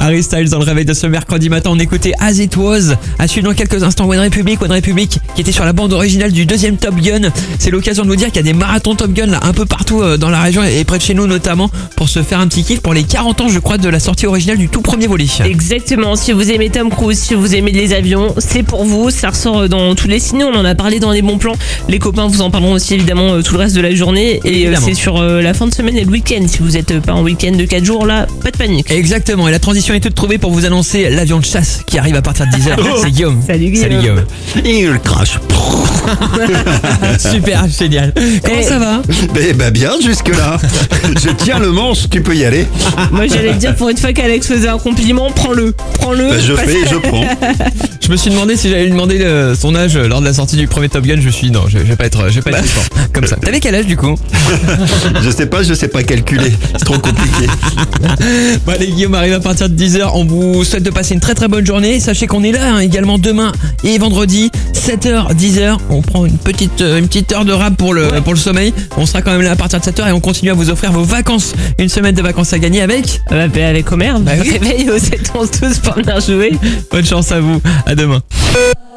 Harry Styles dans le réveil de ce mercredi matin. On écoutait As It Was. À suivre dans quelques instants One Republic qui était sur la bande originale du deuxième Top Gun. C'est l'occasion de vous dire qu'il y a des marathons Top Gun là un peu partout dans la région et près de chez nous notamment pour se faire un petit kiff pour les 40 ans je crois de la sortie originale du tout premier volet. Exactement, si vous aimez Tom Cruise, si vous aimez les avions, c'est pour vous, ça ressort dans tous les ciné, on en a parlé dans les bons plans, les copains vous en parleront aussi évidemment tout le reste de la journée et c'est sur la fin de semaine et le week-end, si vous êtes pas en week-end de 4 jours là, pas de panique. Exactement, et la transition est toute trouvée pour vous annoncer l'avion de chasse qui arrive à partir de 10h. C'est Guillaume. Salut Guillaume. Il crache. Super, génial. Comment ça va? Bien jusque là. Je tiens le manche, tu peux y aller. Moi j'allais te dire pour une fois qu'Alex faisait un compliment, prends-le. Je prends. Je me suis demandé si j'allais lui demander son âge lors de la sortie du premier Top Gun. Je me suis dit non, je vais pas être fort comme ça. T'avais quel âge du coup? Je sais pas calculer. C'est trop compliqué. Bon allez, Guillaume arrive à partir de 10h. On vous souhaite de passer une très très bonne journée. Sachez qu'on est là également demain et vendredi 7h 10h. On prend une petite heure de rap pour le sommeil. On sera quand même là à partir de 7h et on continue à vous offrir vos vacances. Une semaine de vacances à gagner avec avec Omer. Oui. Réveil au 7 11 12 pour venir jouer. Bonne chance à vous. À demain.